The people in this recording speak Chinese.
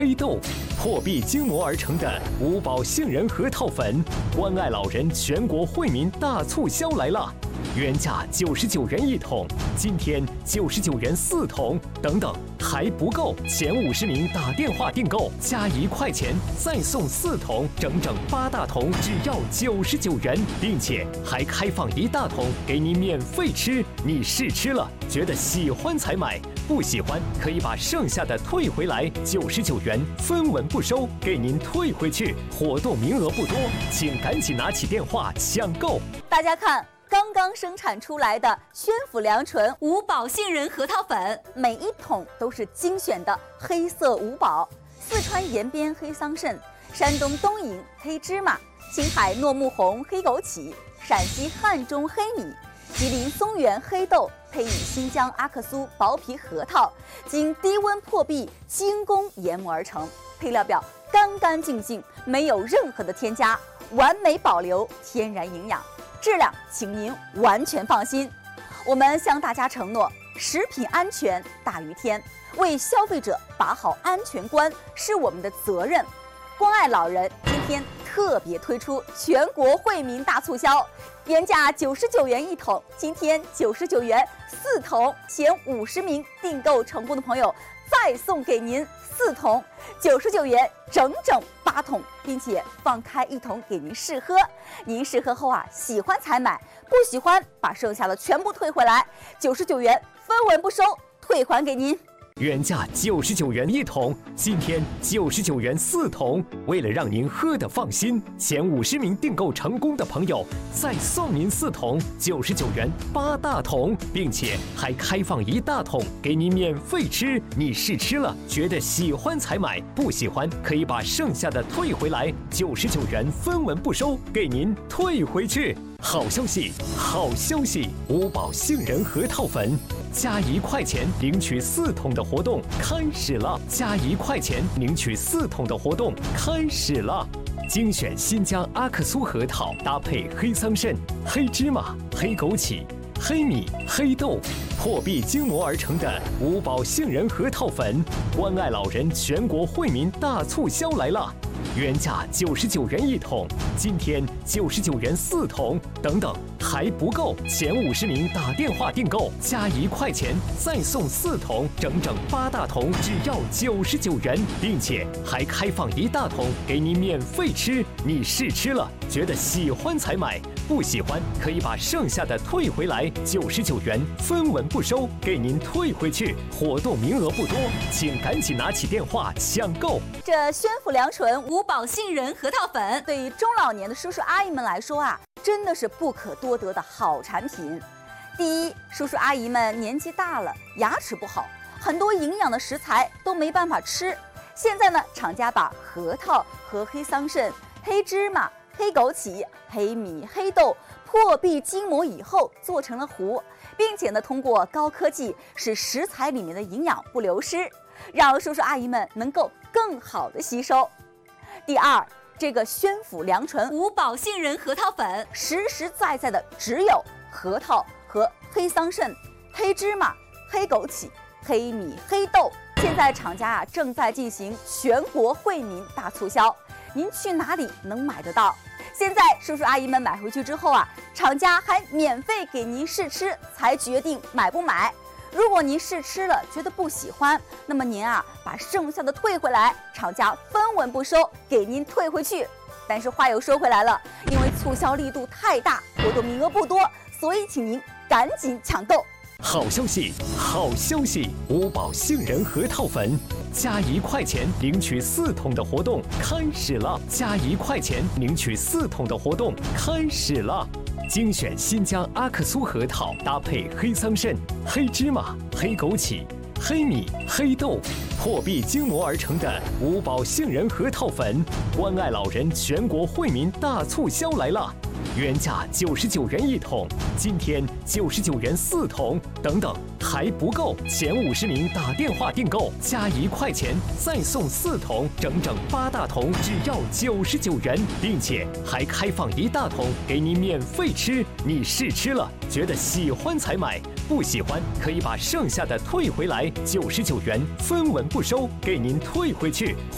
黑豆，破壁精磨而成的五宝杏仁核桃粉，关爱老人全国惠民大促销来了！原价99元一桶，今天99元4桶，等等还不够，前50名打电话订购加1块钱，再送4桶，整整8大桶，只要99元，并且还开放1大桶给你免费吃。你试吃了，觉得喜欢才买，不喜欢可以把剩下的退回来，99元分文不收，给您退回去。活动名额不多，请赶紧拿起电话抢购。 大家看。刚刚生产出来的宣府良醇五宝杏仁核桃粉，每一桶都是精选的黑色五宝：四川延边黑桑葚、山东东营黑芝麻、青海糯木红黑枸杞、陕西汉中黑米、吉林松原黑豆，配以新疆阿克苏薄皮核桃，经低温破壁精工研磨而成。配料表干干净净，没有任何的添加，完美保留天然营养。质量，请您完全放心。我们向大家承诺，食品安全大于天，为消费者把好安全关是我们的责任。关爱老人，今天特别推出全国惠民大促销，原价99元一桶，今天99元4桶，前50名订购成功的朋友再送给您4桶，99元整整8桶，并且放开1桶给您试喝。您试喝后喜欢才买，不喜欢把剩下的全部退回来，99元分文不收，退还给您。 原价99元一桶，今天99元4桶。为了让您喝得放心，前50名订购成功的朋友再送您4桶，99元8大桶，并且还开放1大桶给您免费吃。你试吃了，觉得喜欢才买，不喜欢可以把剩下的退回来，99元分文不收，给您退回去。好消息，好消息！五宝杏仁核桃粉加1块钱领取4桶的活动开始了，加1块钱领取4桶的活动开始了。精选新疆阿克苏核桃，搭配黑桑葚、黑芝麻、黑枸杞、黑米、黑豆，破壁精磨而成的五宝杏仁核桃粉，关爱老人全国惠民大促销来了！原价99元一桶，今天99元4桶，等等还不够，前50名打电话订购加1块钱，再送4桶，整整8大桶，只要99元，并且还开放1大桶给你免费吃。你试吃了，觉得喜欢才买，不喜欢可以把剩下的退回来，99元分文不收，给您退回去。活动名额不多，请赶紧拿起电话抢购。 这宣府良醇五宝杏仁核桃粉，对于中老年的叔叔阿姨们来说真的是不可多得的好产品。第一，叔叔阿姨们年纪大了，牙齿不好，很多营养的食材都没办法吃。现在呢，厂家把核桃和黑桑葚、黑芝麻、黑枸杞、黑米、黑豆破壁精磨以后做成了糊，并且呢，通过高科技使食材里面的营养不流失，让叔叔阿姨们能够更好的吸收。第二，这个宣府良醇五宝杏仁核桃粉，实实在在的只有核桃和黑桑葚、黑芝麻、黑枸杞、黑米、黑豆。现在厂家正在进行全国惠民大促销，您去哪里能买得到？现在叔叔阿姨们买回去之后厂家还免费给您试吃，才决定买不买。如果您试吃了觉得不喜欢，那么您把剩下的退回来，厂家分文不收，给您退回去。但是话又说回来了，因为促销力度太大，活动名额不多，所以请您赶紧抢购。 好消息，好消息！五宝杏仁核桃粉加1块钱领取4桶的活动开始了，加1块钱领取4桶的活动开始了。精选新疆阿克苏核桃，搭配黑桑葚、黑芝麻、黑枸杞、黑米、黑豆，破壁精磨而成的五宝杏仁核桃粉，关爱老人全国惠民大促销来了！原价99元一桶，今天99元4桶，等等还不够，前50名打电话订购加1块钱，再送4桶，整整8大桶，只要99元，并且还开放1大桶给你免费吃。你试吃了，觉得喜欢才买，不喜欢可以把剩下的退回来，99元分文不收，给您退回去。